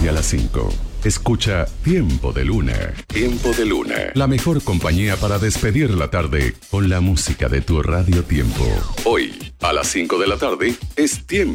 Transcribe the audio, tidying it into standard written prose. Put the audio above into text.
y a las 5. Escucha Tiempo de Luna. Tiempo de Luna. La mejor compañía para despedir la tarde con la música de tu Radio Tiempo. Hoy, a las 5 de la tarde, es Tiempo